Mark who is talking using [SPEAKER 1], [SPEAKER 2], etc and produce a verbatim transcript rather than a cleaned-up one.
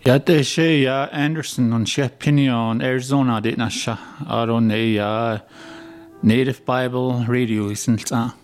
[SPEAKER 1] Ja, det er sé ja Anderson on Shepinion, Arizona, det er nasha. Aron ja Native Bible Radio, isn't it?